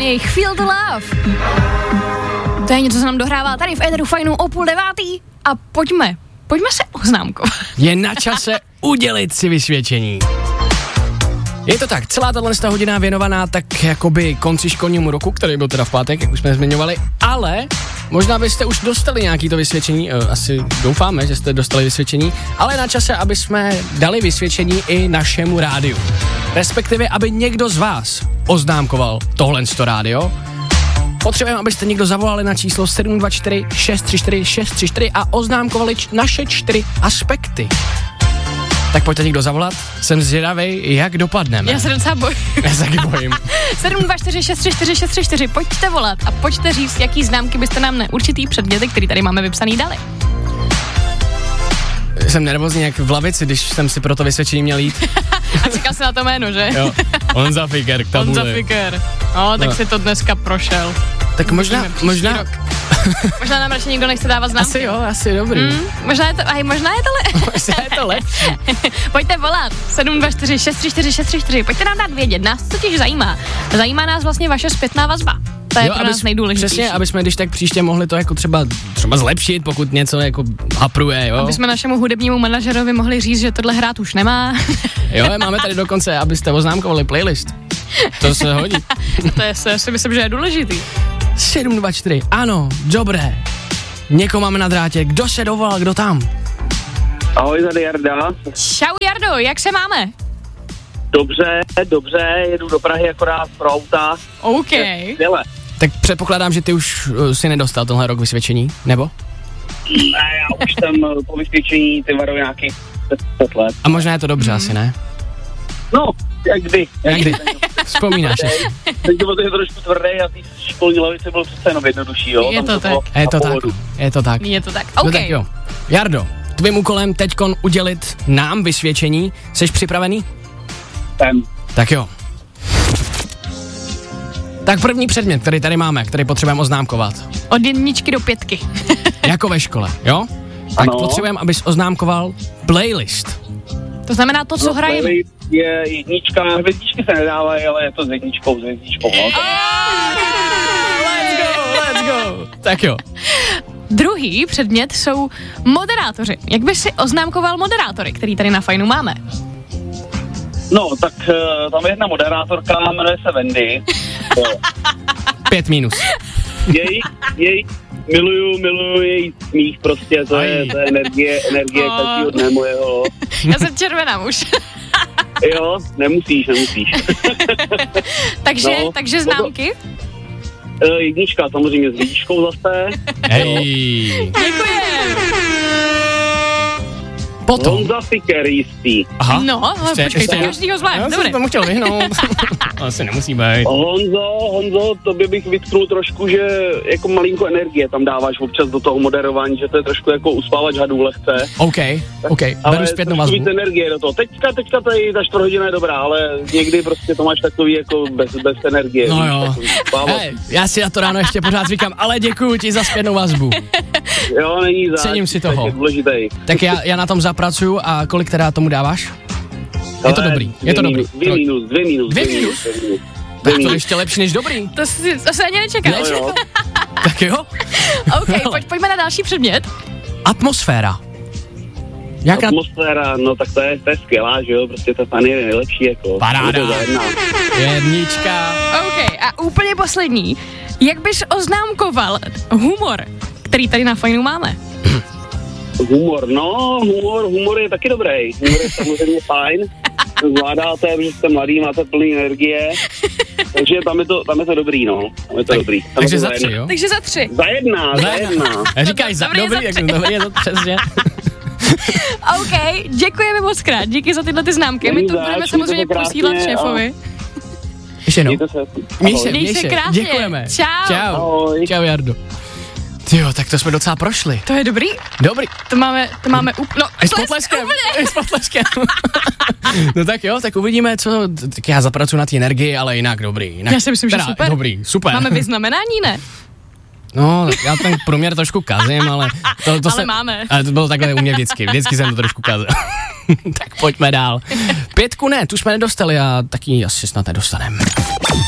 jejich Feel the Love. To je něco, co nám dohrává tady v éteru Fajnu o 8:30 a pojďme se oznámkovat. Je na čase udělit si vysvědčení. Je to tak, celá tato hodina věnovaná tak jakoby konci školnímu roku, který byl teda v pátek, jak už jsme zmiňovali, ale možná byste už dostali nějaký to vysvědčení, asi doufáme, že jste dostali vysvědčení, ale na čase, aby jsme dali vysvědčení i našemu rádiu. Respektive, aby někdo z vás oznámkoval tohle rádio. Potřebujeme, abyste někdo zavolali na číslo 724 634 634 a oznámkovali naše 4 aspekty. Tak pojďte někdo zavolat, jsem zvědavej, jak dopadneme. Já se docela bojím. Já se taky bojím. 724 634 634, pojďte volat a pojďte říct, jaký známky byste nám na určitý předměty, který tady máme vypsaný, dali. Jsem nervózní jak v lavici, když jsem si pro to vysvědčení měl jít. A čekal se na to jméno, že? Jo, Honza Fiker k tabuli. Honza Fiker. Tak si to dneska prošel. Tak možná Možná nám radši nikdo nechce dávat známky. Asi dobrý. Možná je to lepší. Pojďte volat 724 634 634. Pojďte nám dát vědět, nás totiž zajímá. Zajímá nás vlastně vaše zpětná vazba. To je pro nás nejdůležitější. Přesně, aby jsme když tak příště mohli to jako třeba zlepšit, pokud něco jako hapruje, jo. Aby jsme našemu hudebnímu manažerovi mohli říct, že tohle hrát už nemá. Jo, máme tady dokonce, abyste oznámkovali playlist. To se hodí. To si myslím, že je důležitý. 724, ano, dobré. Někoho máme na drátě, kdo se dovolal, kdo tam? Ahoj, tady Jarda. Čau Jardo, jak se máme? Dobře, jedu do Prahy akorát pro auta. OK. Tak předpokládám, že ty už si nedostal tenhle rok vysvědčení, nebo? Ne, já už jsem po vysvědčení ty varu nějakých 10 let. A možná je to dobře, asi ne? No, jak kdy. Vzpomínáš si. Teď to je trošku tvrdý a ty školní lavice bylo přece jenom jednodušší, jo? Je to tak. Je to tak. OK. No tak jo. Jardo, tvým úkolem teďkon udělit nám vysvědčení. Jsi připravený? Jsem. Tak jo. Tak první předmět, který tady máme, který potřebujeme oznámkovat. Od 1 do 5. Jako ve škole, jo? Tak ano. Potřebujeme, abys oznámkoval playlist. To znamená to, co hrajeme. Playlist je jednička, hvězdičky se nedávají, ale je to s jedničkou. Let's go. Tak jo. Druhý předmět jsou moderátoři. Jak bys si oznámkoval moderátory, který tady na Fajnu máme? No, tak tam je jedna moderátorka, jmenuje se Wendy. 5 minus. Její miluju její smích prostě, to je energie každýho dne mojeho. Já jsem červená už. Jo, nemusíš. takže známky? Jednička samozřejmě s jedničkou zase. Hej. Děkujem. Potom. Honza Fiker jistý. Aha. No, počkej, to každýho zvlášť, Já dobré. jsem tomu chtěl vyhnout. Asi nemusí být. Honzo, tobě bych vytknul trošku, že jako malinko energie tam dáváš občas do toho moderování, že to je trošku jako uspávač hadů lehce. OK, beru zpětnou vazbu. víc energie do toho. Teďka tady ta 4 hodina je dobrá, ale někdy prostě to máš takový jako bez energie. No jo. Hele, já si na to ráno ještě pořád zvykám, ale děkuju ti za zpětnou vazbu. Jo, není zač. Cením si toho. Je důležitý. Tak já na tom zapracuju a kolik teda tomu dáváš? Je to dobrý. 2 minus. Tak to je ještě lepší než dobrý. To se ani nečekal. Jo. Tak jo. OK, pojďme na další předmět. Atmosféra. Atmosféra, no tak to je skvělá, že jo, prostě ta fan je nejlepší, jako. Paráda. Jednička. OK, a úplně poslední. Jak bys oznámkoval humor, který tady na Fajnu máme? Humor je taky dobrý. Humor je samozřejmě fajn. Zvládáte, protože jste mladý, máte plný energie. Takže tam je to dobrý, no. Tam je to dobrý. Takže za 3, jo? Takže za 3. Za jedna. Říkáš dobrý, dobrý je to přesně. OK, děkujeme moc krát, díky za tyhle ty známky. My to budeme samozřejmě posílat šéfovi. Ještě jednou. Měj se krásně. Děkujeme. Čau. Ahoj. Čau, Jardo. Tyjo, tak to jsme docela prošli. To je dobrý. To máme no, i s potleskem. No tak jo, tak uvidíme, co, tak já zapracuju na té energii, ale jinak dobrý. Jinak, já si myslím, že super. Dobrý, super. Máme vyznamenání, ne? No, já ten průměr trošku kazím, ale máme. Ale to bylo takhle u mě vždycky jsem to trošku kazil. Tak pojďme dál. 5 ne, tu jsme nedostali a taky asi snad nedostaneme.